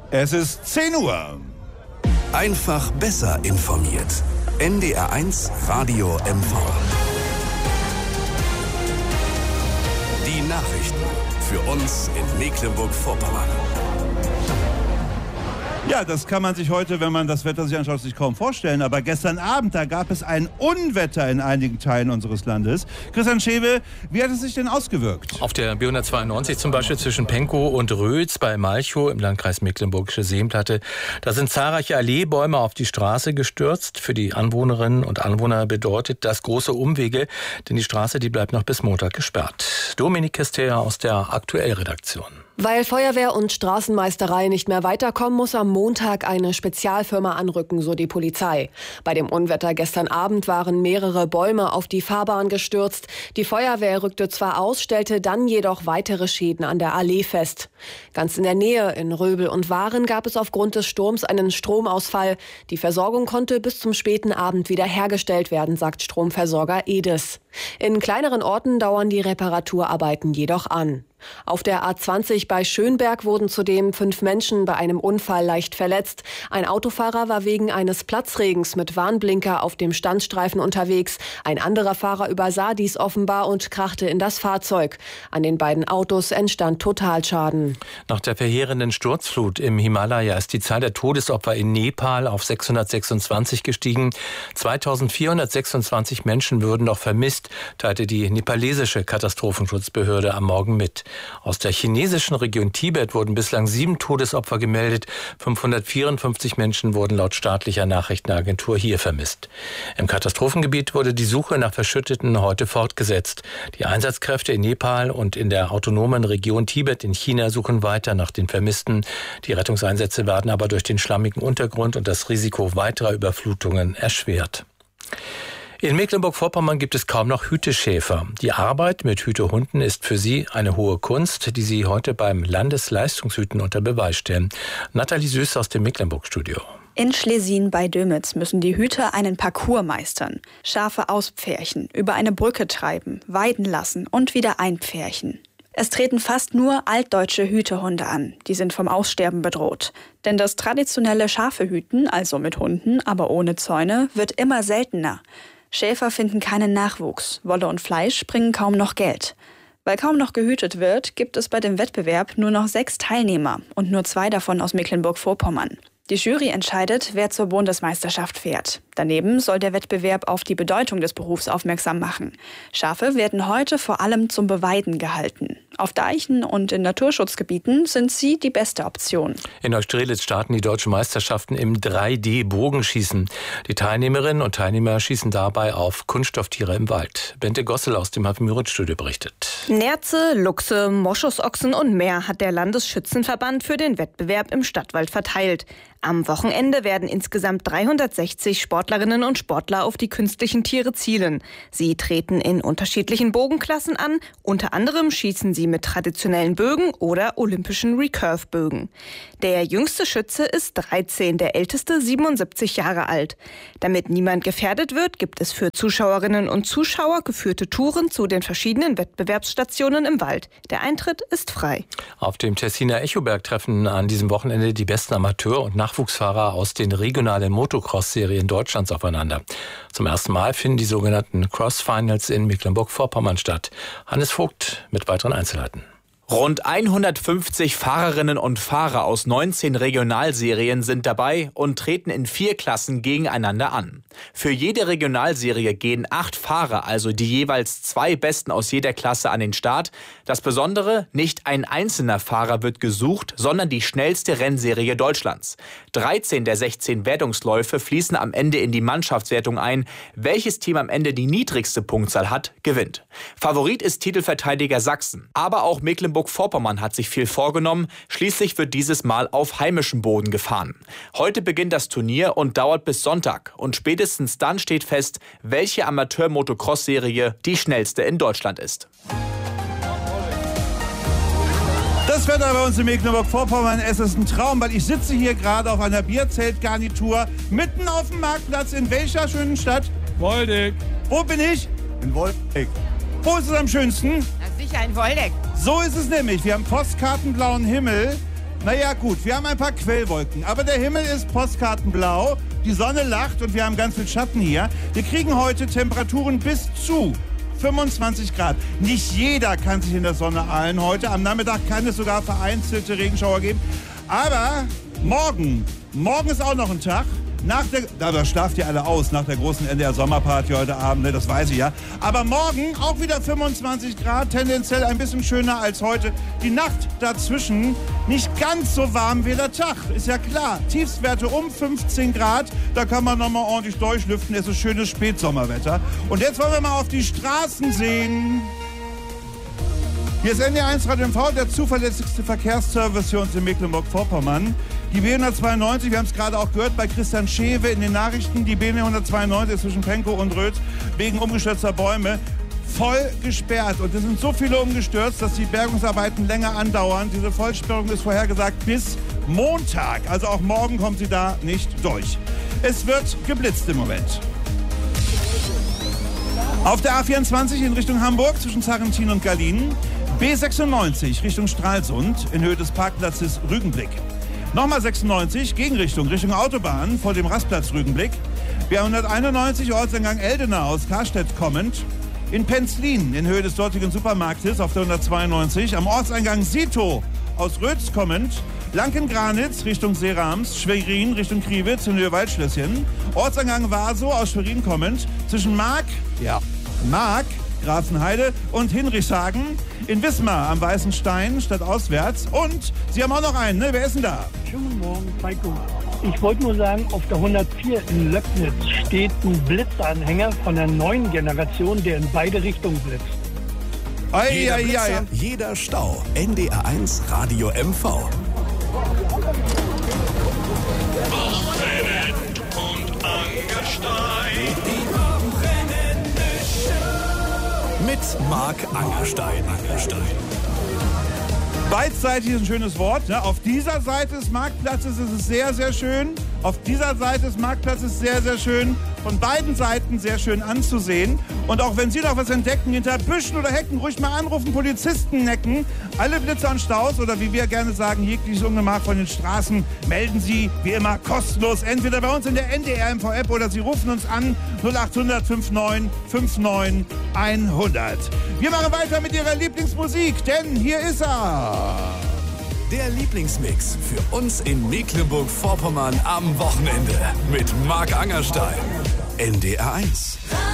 Es ist 10 Uhr. Einfach besser informiert. NDR1 Radio MV. Die Nachrichten für uns in Mecklenburg-Vorpommern. Ja, das kann man sich heute, wenn man das Wetter sich anschaut, sich kaum vorstellen. Aber gestern Abend, da gab es ein Unwetter in einigen Teilen unseres Landes. Christian Schewe, wie hat es sich denn ausgewirkt? Auf der B192 zum Beispiel zwischen Pankow und Rötz bei Malchow im Landkreis Mecklenburgische Seenplatte. Da sind zahlreiche Alleebäume auf die Straße gestürzt. Für die Anwohnerinnen und Anwohner bedeutet das große Umwege, denn die Straße, die bleibt noch bis Montag gesperrt. Dominik Kester aus der Aktuellredaktion. Weil Feuerwehr und Straßenmeisterei nicht mehr weiterkommen, muss am Montag eine Spezialfirma anrücken, so die Polizei. Bei dem Unwetter gestern Abend waren mehrere Bäume auf die Fahrbahn gestürzt. Die Feuerwehr rückte zwar aus, stellte dann jedoch weitere Schäden an der Allee fest. Ganz in der Nähe, in Röbel und Waren, gab es aufgrund des Sturms einen Stromausfall. Die Versorgung konnte bis zum späten Abend wieder hergestellt werden, sagt Stromversorger Edis. In kleineren Orten dauern die Reparaturarbeiten jedoch an. Auf der A20 bei Schönberg wurden zudem 5 Menschen bei einem Unfall leicht verletzt. Ein Autofahrer war wegen eines Platzregens mit Warnblinker auf dem Standstreifen unterwegs. Ein anderer Fahrer übersah dies offenbar und krachte in das Fahrzeug. An den beiden Autos entstand Totalschaden. Nach der verheerenden Sturzflut im Himalaya ist die Zahl der Todesopfer in Nepal auf 626 gestiegen. 2426 Menschen würden noch vermisst, teilte die nepalesische Katastrophenschutzbehörde am Morgen mit. Aus der chinesischen Region Tibet wurden bislang 7 Todesopfer gemeldet. 554 Menschen wurden laut staatlicher Nachrichtenagentur hier vermisst. Im Katastrophengebiet wurde die Suche nach Verschütteten heute fortgesetzt. Die Einsatzkräfte in Nepal und in der autonomen Region Tibet in China suchen weiter nach den Vermissten. Die Rettungseinsätze werden aber durch den schlammigen Untergrund und das Risiko weiterer Überflutungen erschwert. In Mecklenburg-Vorpommern gibt es kaum noch Hüteschäfer. Die Arbeit mit Hütehunden ist für sie eine hohe Kunst, die sie heute beim Landesleistungshüten unter Beweis stellen. Nathalie Süß aus dem Mecklenburg-Studio. In Schlesien bei Dömitz müssen die Hüter einen Parcours meistern. Schafe auspferchen, über eine Brücke treiben, weiden lassen und wieder einpferchen. Es treten fast nur altdeutsche Hütehunde an. Die sind vom Aussterben bedroht. Denn das traditionelle Schafehüten, also mit Hunden, aber ohne Zäune, wird immer seltener. Schäfer finden keinen Nachwuchs. Wolle und Fleisch bringen kaum noch Geld. Weil kaum noch gehütet wird, gibt es bei dem Wettbewerb nur noch 6 Teilnehmer und nur 2 davon aus Mecklenburg-Vorpommern. Die Jury entscheidet, wer zur Bundesmeisterschaft fährt. Daneben soll der Wettbewerb auf die Bedeutung des Berufs aufmerksam machen. Schafe werden heute vor allem zum Beweiden gehalten. Auf Deichen und in Naturschutzgebieten sind sie die beste Option. In Neustrelitz starten die deutschen Meisterschaften im 3D-Bogenschießen. Die Teilnehmerinnen und Teilnehmer schießen dabei auf Kunststofftiere im Wald. Bente Gossel aus dem Hafen-Müritz-Studio berichtet. Nerze, Luchse, Moschusochsen und mehr hat der Landesschützenverband für den Wettbewerb im Stadtwald verteilt. Am Wochenende werden insgesamt 360 Sportlerinnen und Sportler auf die künstlichen Tiere zielen. Sie treten in unterschiedlichen Bogenklassen an. Unter anderem schießen sie mit traditionellen Bögen oder olympischen Recurve-Bögen. Der jüngste Schütze ist 13, der älteste 77 Jahre alt. Damit niemand gefährdet wird, gibt es für Zuschauerinnen und Zuschauer geführte Touren zu den verschiedenen Wettbewerbsstationen im Wald. Der Eintritt ist frei. Auf dem Tessiner Echoberg treffen an diesem Wochenende die besten Amateur- und Nachwuchsfahrer aus den regionalen Motocross-Serien Deutschlands aufeinander. Zum ersten Mal finden die sogenannten Cross-Finals in Mecklenburg-Vorpommern statt. Hannes Vogt mit weiteren Einzelheiten. Rund 150 Fahrerinnen und Fahrer aus 19 Regionalserien sind dabei und treten in 4 Klassen gegeneinander an. Für jede Regionalserie gehen 8 Fahrer, also die jeweils 2 Besten aus jeder Klasse, an den Start. Das Besondere, nicht ein einzelner Fahrer wird gesucht, sondern die schnellste Rennserie Deutschlands. 13 der 16 Wertungsläufe fließen am Ende in die Mannschaftswertung ein. Welches Team am Ende die niedrigste Punktzahl hat, gewinnt. Favorit ist Titelverteidiger Sachsen, aber auch Mecklenburg-Vorpommern hat sich viel vorgenommen. Schließlich wird dieses Mal auf heimischem Boden gefahren. Heute beginnt das Turnier und dauert bis Sonntag. Und spätestens dann steht fest, welche Amateur-Motocross-Serie die schnellste in Deutschland ist. Das Wetter bei uns in Mecklenburg-Vorpommern, es ist ein Traum, weil ich sitze hier gerade auf einer Bierzeltgarnitur mitten auf dem Marktplatz. In welcher schönen Stadt? Woldeck. Wo bin ich? In Woldeck. Wo ist es am schönsten? Na sicher, in Woldeck. So ist es nämlich. Wir haben postkartenblauen Himmel. Naja gut, wir haben ein paar Quellwolken, aber der Himmel ist postkartenblau, die Sonne lacht und wir haben ganz viel Schatten hier. Wir kriegen heute Temperaturen bis zu 25 Grad. Nicht jeder kann sich in der Sonne ahlen heute. Am Nachmittag kann es sogar vereinzelte Regenschauer geben. Aber morgen ist auch noch ein Tag. Da schlaft ihr alle aus nach der großen NDR-Sommerparty heute Abend, ne, das weiß ich ja. Aber morgen auch wieder 25 Grad, tendenziell ein bisschen schöner als heute. Die Nacht dazwischen nicht ganz so warm wie der Tag, ist ja klar. Tiefstwerte um 15 Grad, da kann man nochmal ordentlich durchlüften. Es ist schönes Spätsommerwetter. Und jetzt wollen wir mal auf die Straßen sehen. Hier ist NDR1 Radio MV, der zuverlässigste Verkehrsservice für uns in Mecklenburg-Vorpommern. Die B192, wir haben es gerade auch gehört bei Christian Schewe in den Nachrichten, die B192 zwischen Pankow und Röth wegen umgestürzter Bäume voll gesperrt. Und es sind so viele umgestürzt, dass die Bergungsarbeiten länger andauern. Diese Vollsperrung ist vorhergesagt bis Montag. Also auch morgen kommt sie da nicht durch. Es wird geblitzt im Moment. Auf der A24 in Richtung Hamburg zwischen Sarrentin und Gallien. B96 Richtung Stralsund in Höhe des Parkplatzes Rügenblick. Nochmal 96 Gegenrichtung, Richtung Autobahn vor dem Rastplatz Rügenblick. B191 Ortseingang Eldena aus Karstedt kommend. In Penzlin in Höhe des dortigen Supermarktes auf der 192. Am Ortseingang Sito aus Rötz kommend. Lanken-Granitz Richtung Seerams. Schwerin Richtung Kriwitz in Höhe Waldschlösschen. Ortseingang Vaso aus Schwerin kommend. Zwischen Mark, Grafenheide und Hinrichshagen. In Wismar am Weißen Stein stadtauswärts. Und Sie haben auch noch einen, ne? Wer ist denn da? Schönen guten Morgen, Heiko. Ich wollte nur sagen, auf der 104 in Löcknitz steht ein Blitzanhänger von der neuen Generation, der in beide Richtungen blitzt. Jeder Blitzer, jeder Stau. NDR1 Radio MV. Wochenend und Angerstein. Die wochenende Show. Mit Marc Angerstein. Beidseitig ist ein schönes Wort. Ne? Auf dieser Seite des Marktplatzes ist es sehr, sehr schön. Auf dieser Seite des Marktplatzes ist es sehr, sehr schön. Von beiden Seiten sehr schön anzusehen. Und auch wenn Sie noch was entdecken, hinter Büschen oder Hecken, ruhig mal anrufen, Polizisten necken. Alle Blitzer und Staus oder wie wir gerne sagen, jegliches Ungemach von den Straßen melden Sie wie immer kostenlos. Entweder bei uns in der NDR-MV-App oder Sie rufen uns an 0800 59 59 100. Wir machen weiter mit Ihrer Lieblingsmusik, denn hier ist er. Der Lieblingsmix für uns in Mecklenburg-Vorpommern am Wochenende mit Marc Angerstein. NDR1.